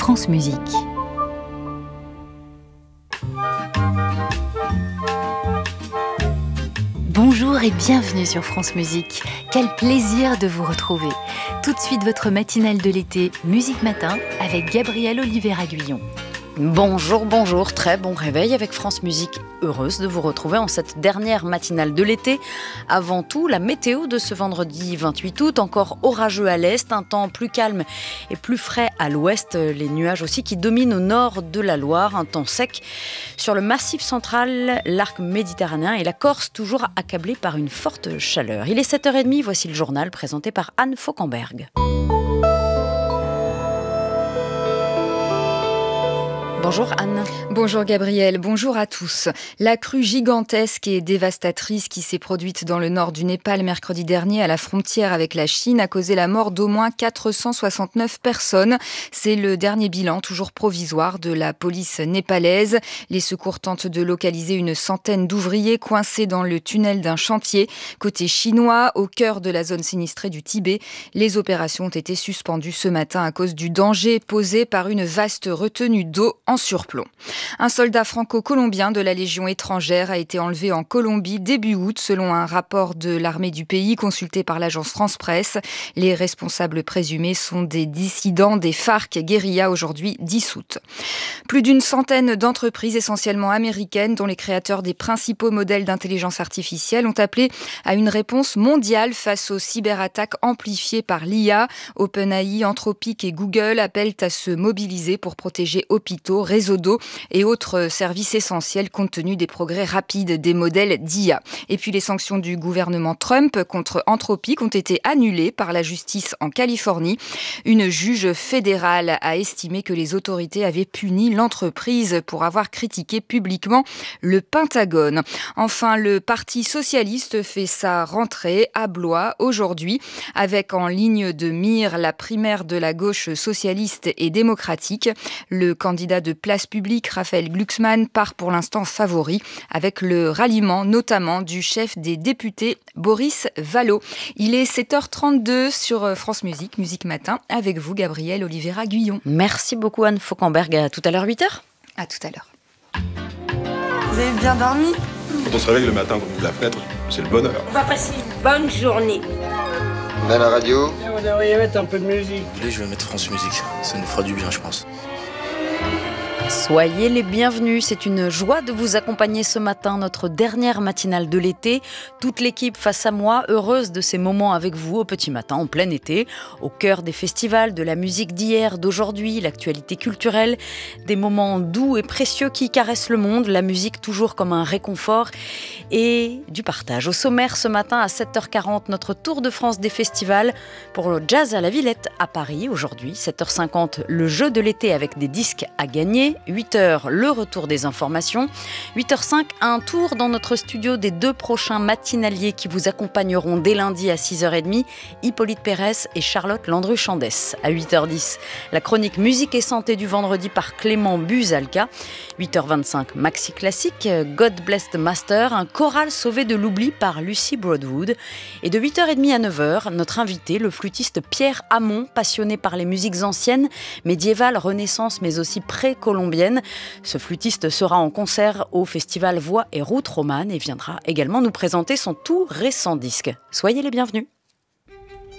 France Musique. Bonjour et bienvenue sur France Musique. Quel plaisir de vous retrouver. Tout de suite votre matinale de l'été, Musique Matin, avec Gabrielle Oliveira-Guyon. Bonjour, très bon réveil avec France Musique. Heureuse de vous retrouver en cette dernière matinale de l'été. Avant tout, la météo de ce vendredi 28 août, encore orageux à l'est, un temps plus calme et plus frais à l'ouest. Les nuages aussi qui dominent au nord de la Loire, un temps sec sur le massif central, l'arc méditerranéen et la Corse, toujours accablée par une forte chaleur. Il est 7h30, voici le journal présenté par Anne Fauquemberg. Bonjour Anne. Bonjour Gabrielle, bonjour à tous. La crue gigantesque et dévastatrice qui s'est produite dans le nord du Népal mercredi dernier à la frontière avec la Chine a causé la mort d'au moins 469 personnes. C'est le dernier bilan, toujours provisoire, de la police népalaise. Les secours tentent de localiser une centaine d'ouvriers coincés dans le tunnel d'un chantier. Côté chinois, au cœur de la zone sinistrée du Tibet, les opérations ont été suspendues ce matin à cause du danger posé par une vaste retenue d'eau en surplomb. Un soldat franco-colombien de la Légion étrangère a été enlevé en Colombie début août, selon un rapport de l'armée du pays consulté par l'agence France Presse. Les responsables présumés sont des dissidents des FARC guérilla, aujourd'hui dissoutes. Plus d'une centaine d'entreprises essentiellement américaines, dont les créateurs des principaux modèles d'intelligence artificielle, ont appelé à une réponse mondiale face aux cyberattaques amplifiées par l'IA. OpenAI, Anthropic et Google appellent à se mobiliser pour protéger hôpitaux, réseaux d'eau et autres services essentiels compte tenu des progrès rapides des modèles d'IA. Et puis les sanctions du gouvernement Trump contre Anthropic ont été annulées par la justice en Californie. Une juge fédérale a estimé que les autorités avaient puni l'entreprise pour avoir critiqué publiquement le Pentagone. Enfin, le Parti socialiste fait sa rentrée à Blois aujourd'hui, avec en ligne de mire la primaire de la gauche socialiste et démocratique. Le candidat de Place Publique, Raphaël Glucksmann, part pour l'instant favori, avec le ralliement notamment du chef des députés, Boris Vallaud. Il est 7h32 sur France Musique, Musique Matin, avec vous, Gabrielle Oliveira-Guyon. Merci beaucoup Anne Fauquemberg, à tout à l'heure 8h. À tout à l'heure. Vous avez bien dormi ? Quand on se réveille le matin, qu'on ouvre la fenêtre, c'est le bonheur. On va passer une bonne journée. On a la radio. Vous devriez mettre un peu de musique. Je vais mettre France Musique, ça nous fera du bien je pense. Soyez les bienvenus, c'est une joie de vous accompagner ce matin, notre dernière matinale de l'été. Toute l'équipe face à moi, heureuse de ces moments avec vous au petit matin, en plein été, au cœur des festivals, de la musique d'hier, d'aujourd'hui, l'actualité culturelle, des moments doux et précieux qui caressent le monde, la musique toujours comme un réconfort et du partage. Au sommaire ce matin à 7h40, notre tour de France des festivals pour le Jazz à la Villette à Paris aujourd'hui, 7h50, le jeu de l'été avec des disques à gagner. 8h, le retour des informations. 8h05, un tour dans notre studio des deux prochains matinaliers qui vous accompagneront dès lundi à 6h30, Hippolyte Pérez et Charlotte Landru-Chandès. À 8h10, la chronique musique et santé du vendredi par Clément Buzalka. 8h25, Maxi Classique, God Bless the Master, un choral sauvé de l'oubli par Lucy Broadwood. Et de 8h30 à 9h, notre invité, le flûtiste Pierre Hamon, passionné par les musiques anciennes, médiévales, renaissance, mais aussi pré-colombiennes. Ce flûtiste sera en concert au festival Voix et Route Romane et viendra également nous présenter son tout récent disque. Soyez les bienvenus.